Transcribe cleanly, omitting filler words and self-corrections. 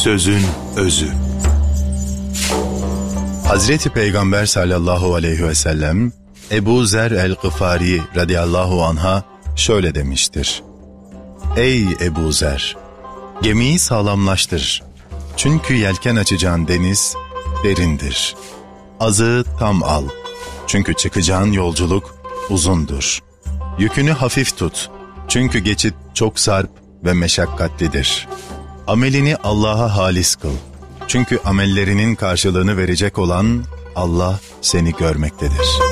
Sözün özü. Hazreti Peygamber sallallahu aleyhi ve sellem, Ebu Zer el-Gıfari radıyallahu anh'a şöyle demiştir: Ey Ebu Zer! Gemiyi sağlamlaştır. Çünkü yelken açacağın deniz derindir. Azığı tam al. Çünkü çıkacağın yolculuk uzundur. Yükünü hafif tut. Çünkü geçit çok sarp ve meşakkatlidir. Amelini Allah'a halis kıl. Çünkü amellerinin karşılığını verecek olan Allah seni görmektedir.